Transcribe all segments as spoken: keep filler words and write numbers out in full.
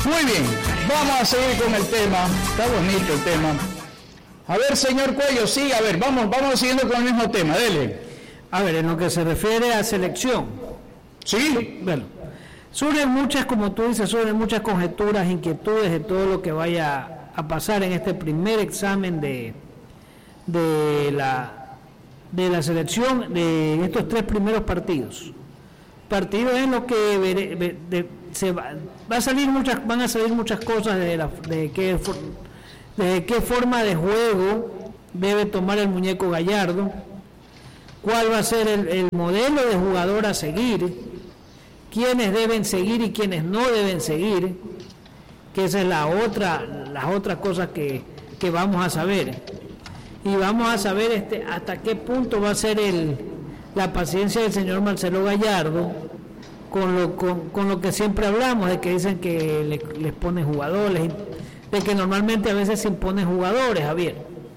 Muy bien, vamos a seguir con el tema. Está bonito el tema. A ver, señor Cuello, sí, a ver, vamos, vamos siguiendo con el mismo tema, dele. A ver, en lo que se refiere a selección. Sí. Bueno, surgen muchas, como tú dices, surgen muchas conjeturas, inquietudes de todo lo que vaya a pasar en este primer examen de, de la de la selección de estos tres primeros partidos. Partidos en los que veré, de, de, se va, va a salir muchas, van a salir muchas cosas de la, de qué de qué forma de juego debe tomar el muñeco Gallardo, cuál va a ser el, el modelo de jugador a seguir, quiénes deben seguir y quiénes no deben seguir, que esa es la otra, las otras cosas que, que vamos a saber, y vamos a saber este hasta qué punto va a ser el la paciencia del señor Marcelo Gallardo con lo con, con lo que siempre hablamos, de que dicen que le, les pone jugadores, de que normalmente a veces se imponen jugadores, Javier.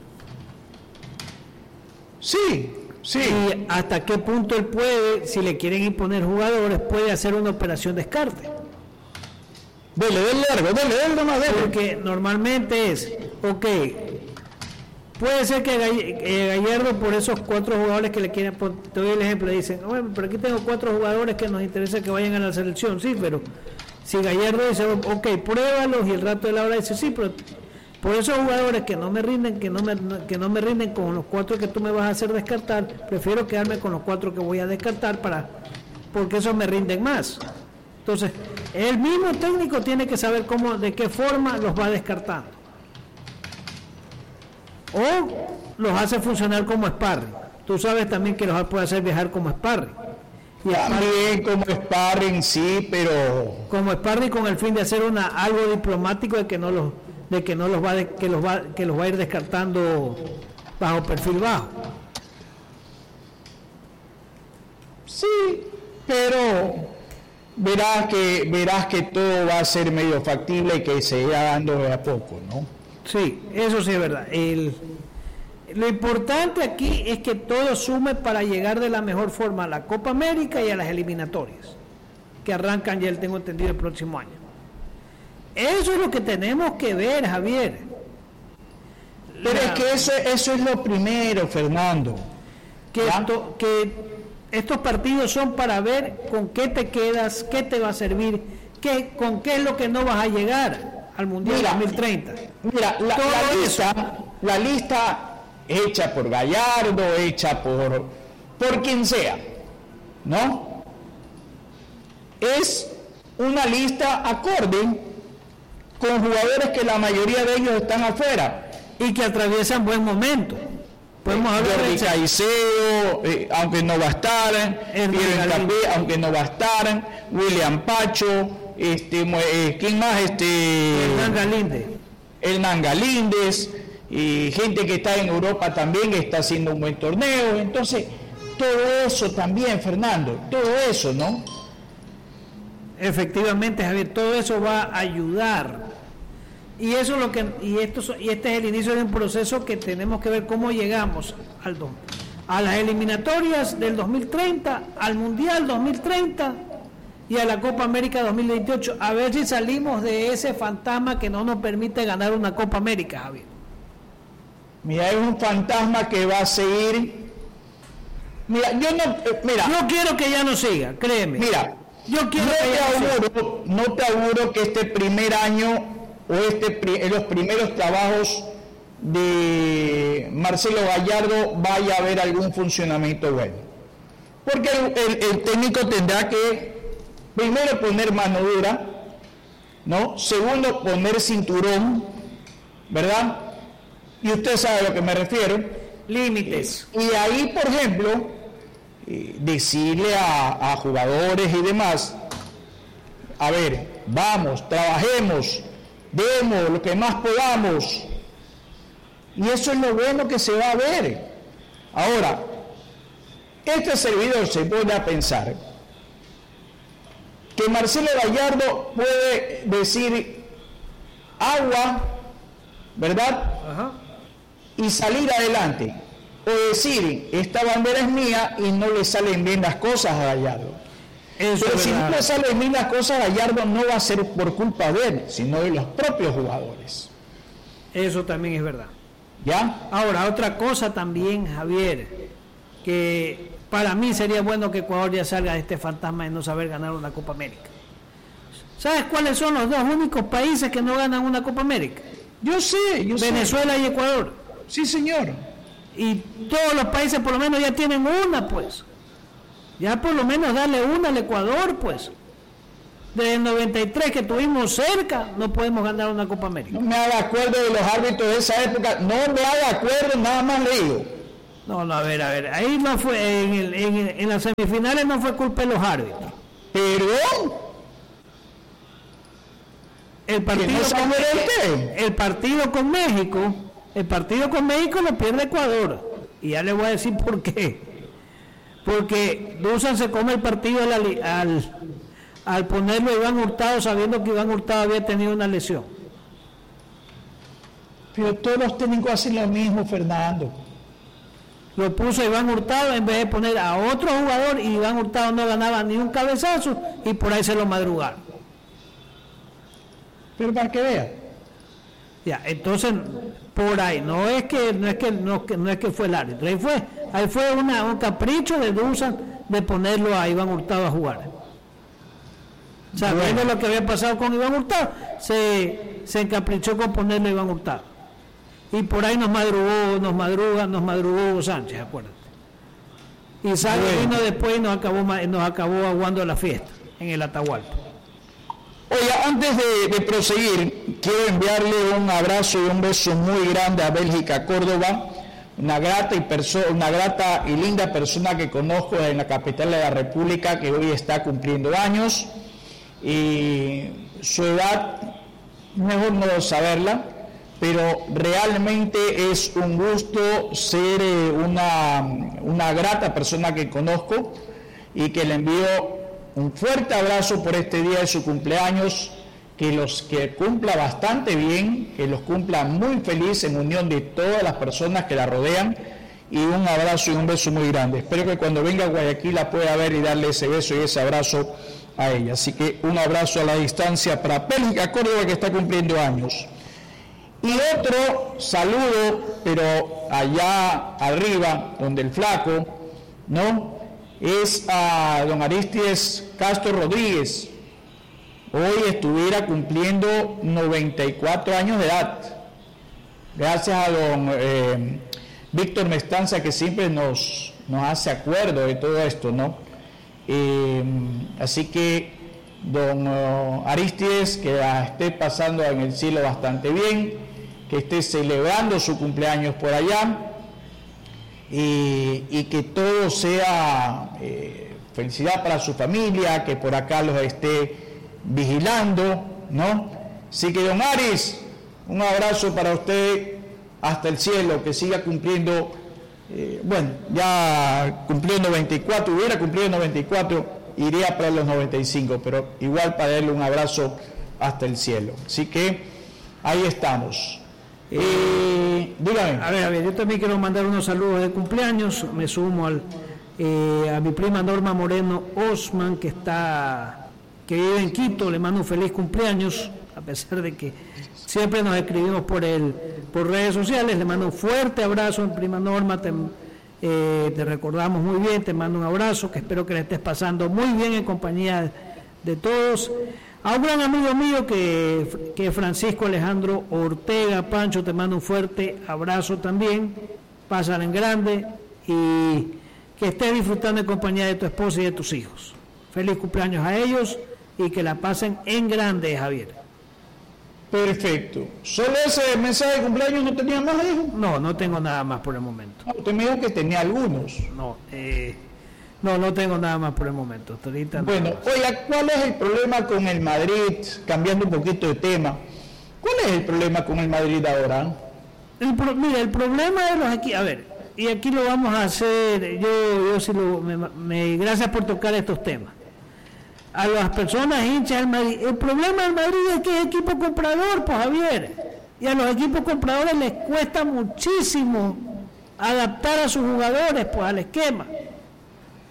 Sí, sí. Y hasta qué punto él puede, si le quieren imponer jugadores, puede hacer una operación descarte. Dele, dele largo, dele, dele nomás, dele. Porque normalmente es, ok, puede ser que Gallardo, por esos cuatro jugadores que le quieren, te doy el ejemplo, dicen, bueno, pero aquí tengo cuatro jugadores que nos interesa que vayan a la selección, sí, pero si Gallardo dice, ok, pruébalos, y el rato de la hora dice, sí, pero por esos jugadores que no me rinden, que no me, que no me rinden con los cuatro que tú me vas a hacer descartar, prefiero quedarme con los cuatro que voy a descartar para, porque esos me rinden más. Entonces, el mismo técnico tiene que saber cómo, de qué forma los va descartando. O los hace funcionar como sparring. Tú sabes también que los puede hacer viajar como sparring. Y también como sparring, sí, pero como sparring con el fin de hacer una algo diplomático de que no los de que no los va de, que los va que los va a ir descartando bajo perfil bajo. Sí, pero verás que verás que todo va a ser medio factible y que se irá dando de a poco, ¿no? Sí, eso sí es verdad. El, lo importante aquí es que todo sume para llegar de la mejor forma a la Copa América y a las eliminatorias, que arrancan ya, tengo entendido, el próximo año. Eso es lo que tenemos que ver, Javier. Pero la, es que eso, eso es lo primero, Fernando. Que, esto, que estos partidos son para ver con qué te quedas, qué te va a servir, qué, con qué es lo que no vas a llegar al Mundial mira, dos mil treinta. Mira, la, la, lista, la lista hecha por Gallardo, hecha por, por quien sea, ¿no? Es una lista acorde con jugadores que la mayoría de ellos están afuera y que atraviesan buen momento. Podemos hablar de Caicedo, eh, aunque no va a estar, Piero Capé, aunque no va a estar, William Pacho, este, eh, ¿quién más? Este, Hernán Galíndez. Hernán Galíndez, y gente que está en Europa también, que está haciendo un buen torneo. Entonces, todo eso también, Fernando, todo eso, ¿no? Efectivamente, Javier, todo eso va a ayudar. Y eso es lo que y esto y este es el inicio de un proceso que tenemos que ver cómo llegamos al a las eliminatorias del dos mil treinta, al Mundial dos mil treinta y a la Copa América dos mil veintiocho, a ver si salimos de ese fantasma que no nos permite ganar una Copa América, Javier. Mira, es un fantasma que va a seguir. Mira, yo no eh, mira, yo quiero que ya no siga, créeme. Mira, yo quiero no que te ya auguro, no, no te auguro que este primer año o este los primeros trabajos de Marcelo Gallardo vaya a haber algún funcionamiento bueno, porque el, el, el técnico tendrá que primero poner mano dura, ¿no? Segundo, poner cinturón, ¿verdad? Y usted sabe a lo que me refiero. Límites. Y ahí, por ejemplo, eh, decirle a, a jugadores y demás, a ver, vamos, trabajemos, demos lo que más podamos, y eso es lo bueno que se va a ver. Ahora, este servidor se pone a pensar que Marcelo Gallardo puede decir agua, ¿verdad? Ajá. Y salir adelante, o decir esta bandera es mía y no le salen bien las cosas a Gallardo. Eso Pero si verdad. no le salen bien las cosas, Gallardo no va a ser por culpa de él, sino de los propios jugadores. Eso también es verdad. ¿Ya? Ahora, otra cosa también, Javier, que para mí sería bueno que Ecuador ya salga de este fantasma de no saber ganar una Copa América. ¿Sabes cuáles son los dos únicos países que no ganan una Copa América? Yo sé, yo Venezuela sé. y Ecuador. Sí, señor. Y todos los países por lo menos ya tienen una, pues. Ya por lo menos darle una al Ecuador, pues. Desde el noventa y tres que tuvimos cerca, no podemos ganar una Copa América. No me haga acuerdo de los árbitros de esa época, no me haga acuerdo, nada más leído. No, no, a ver, a ver, ahí no fue, en, el, en, el, en las semifinales no fue culpa de los árbitros. ¿Perdón? El partido, con, el, el partido con México, el partido con México lo pierde Ecuador. Y ya le voy a decir por qué. Porque Dusan se come el partido al, al, al ponerlo a Iván Hurtado sabiendo que Iván Hurtado había tenido una lesión. Pero todos los técnicos hacen lo mismo, Fernando. Lo puso a Iván Hurtado en vez de poner a otro jugador y Iván Hurtado no ganaba ni un cabezazo y por ahí se lo madrugaron. Pero para que vea. Ya, entonces por ahí no es que no es que no, que, no es que fue el árbitro, ahí fue ahí fue una, un capricho de Dusan de ponerlo a Iván Hurtado a jugar. Sabiendo bueno. lo que había pasado con Iván Hurtado, se, se encaprichó con ponerlo a Iván Hurtado. Y por ahí nos madrugó, nos madruga, nos madrugó Hugo Sánchez, acuérdate. Y Sánchez bueno. vino después y nos acabó, nos acabó aguando la fiesta en el Atahualpa. Oiga, antes de, de proseguir, quiero enviarle un abrazo y un beso muy grande a Bélgica Córdoba, una grata y perso- una grata y linda persona que conozco en la capital de la República, que hoy está cumpliendo años, y su edad, mejor no saberla, pero realmente es un gusto ser eh, una, una grata persona que conozco y que le envío un fuerte abrazo por este día de su cumpleaños, que los que cumpla bastante bien, que los cumpla muy feliz en unión de todas las personas que la rodean, y un abrazo y un beso muy grande. Espero que cuando venga a Guayaquil la pueda ver y darle ese beso y ese abrazo a ella. Así que un abrazo a la distancia para Bélgica Córdoba, que está cumpliendo años. Y otro saludo, pero allá arriba, donde el flaco, ¿no?, es a don Aristides Castro Rodríguez. Hoy estuviera cumpliendo noventa y cuatro años de edad. Gracias a don eh, Víctor Mestanza, que siempre nos, nos hace acuerdo de todo esto, ¿no? Eh, así que don uh, Aristides, que la esté pasando en el cielo bastante bien, que esté celebrando su cumpleaños por allá, y, y que todo sea eh, felicidad para su familia, que por acá los esté vigilando, ¿no? Así que don Aris, un abrazo para usted hasta el cielo, que siga cumpliendo, eh, bueno, ya cumplió noventa y cuatro, hubiera cumplido noventa y cuatro, iría para los noventa y cinco, pero igual para darle un abrazo hasta el cielo. Así que ahí estamos. Eh, dígame. A ver, a ver, yo también quiero mandar unos saludos de cumpleaños. Me sumo al, eh, a mi prima Norma Moreno Osman, que está, que vive en Quito. Le mando un feliz cumpleaños, a pesar de que siempre nos escribimos por el, por redes sociales. Le mando un fuerte abrazo, prima Norma. Te, eh, te recordamos muy bien, te mando un abrazo, que espero que le estés pasando muy bien en compañía de todos. A un gran amigo mío que, que Francisco Alejandro Ortega. Pancho, te mando un fuerte abrazo también, pásala en grande y que estés disfrutando en compañía de tu esposa y de tus hijos. Feliz cumpleaños a ellos y que la pasen en grande, Javier. Perfecto. ¿Solo ese mensaje de cumpleaños no tenía más, hijo? No, no tengo nada más por el momento. Ah, usted me dijo que tenía algunos. No, eh... No, no tengo nada más por el momento. Ahorita no. Bueno, oiga, ¿cuál es el problema con el Madrid? Cambiando un poquito de tema. ¿Cuál es el problema con el Madrid ahora? El pro, mira, el problema de los aquí, a ver, y aquí lo vamos a hacer, yo, yo sí lo, me, me, gracias por tocar estos temas. A las personas hinchas del Madrid, el problema del Madrid es que es equipo comprador, pues Javier, y a los equipos compradores les cuesta muchísimo adaptar a sus jugadores, pues al esquema.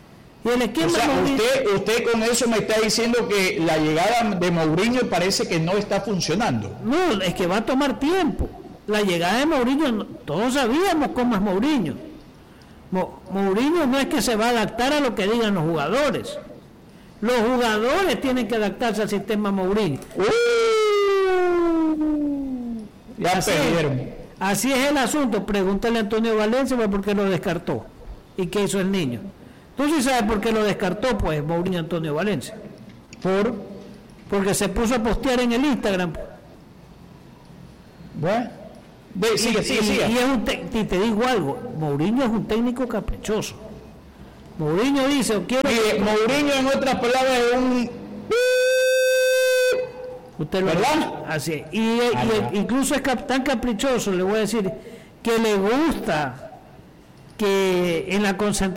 Y el esquema o sea, Mourinho, usted, usted con eso me está diciendo que la llegada de Mourinho parece que no está funcionando. no, es que va a tomar tiempo. La llegada de Mourinho, todos sabíamos cómo es Mourinho. Mourinho no es que se va a adaptar a lo que digan los jugadores. Los jugadores tienen que adaptarse al sistema Mourinho. Uh, ya así perdieron. Es, así es el asunto. Pregúntale a Antonio Valencia por qué lo descartó y qué hizo el niño. Tú sí sabes por qué lo descartó, pues, Mourinho Antonio Valencia. Por, porque se puso a postear en el Instagram. Bueno, ve, sigue, y, sigue, y, sigue. Y, es un te, y te digo algo, Mourinho es un técnico caprichoso. Mourinho dice, o quiero... Mire, Mourinho, en otras palabras, es un... Usted lo ¿verdad? Así es. Y, y incluso es cap, tan caprichoso, le voy a decir, que le gusta que en la concentración